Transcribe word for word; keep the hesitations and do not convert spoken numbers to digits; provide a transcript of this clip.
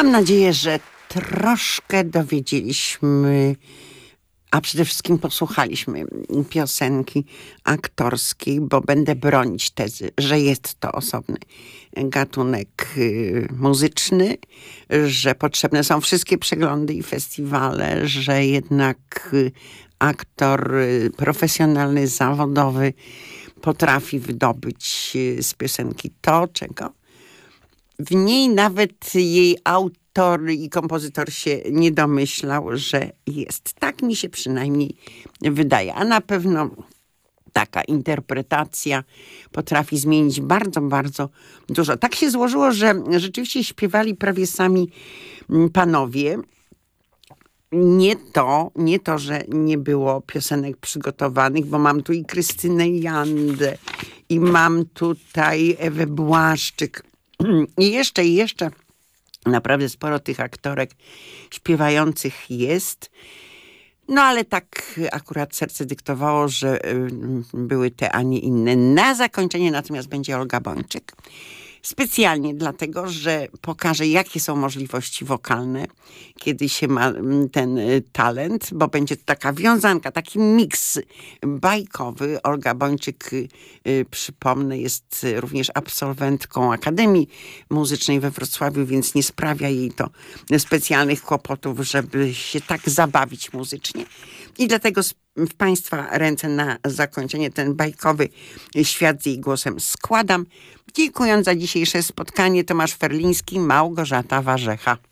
Mam nadzieję, że troszkę dowiedzieliśmy, a przede wszystkim posłuchaliśmy piosenki aktorskiej, bo będę bronić tezy, że jest to osobny gatunek y, muzyczny, że potrzebne są wszystkie przeglądy i festiwale, że jednak y, aktor y, profesjonalny, zawodowy potrafi wydobyć y, z piosenki to, czego w niej nawet jej autor i kompozytor się nie domyślał, że jest. Tak mi się przynajmniej wydaje. A na pewno taka interpretacja potrafi zmienić bardzo, bardzo dużo. Tak się złożyło, że rzeczywiście śpiewali prawie sami panowie. Nie to, nie to, że nie było piosenek przygotowanych, bo mam tu i Krystynę Jandę, i mam tutaj Ewę Błaszczyk, i jeszcze, i jeszcze naprawdę sporo tych aktorek śpiewających jest. No ale tak akurat serce dyktowało, że były te, a nie inne. Na zakończenie natomiast będzie Olga Bończyk. Specjalnie dlatego, że pokaże, jakie są możliwości wokalne, kiedy się ma ten talent, bo będzie to taka wiązanka, taki miks bajkowy. Olga Bończyk, przypomnę, jest również absolwentką Akademii Muzycznej we Wrocławiu, więc nie sprawia jej to specjalnych kłopotów, żeby się tak zabawić muzycznie. I dlatego w Państwa ręce na zakończenie ten bajkowy świat z jej głosem składam. Dziękując za dzisiejsze spotkanie, Tomasz Ferliński, Małgorzata Warzecha.